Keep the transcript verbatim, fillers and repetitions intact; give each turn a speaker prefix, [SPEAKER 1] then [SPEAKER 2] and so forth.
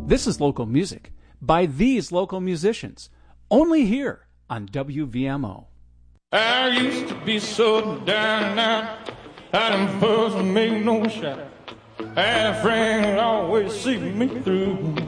[SPEAKER 1] This is local music by these local musicians, only here on W V M O.
[SPEAKER 2] I used to be so down and out, I didn't fuss and make no shot. I had a friend that always see me through.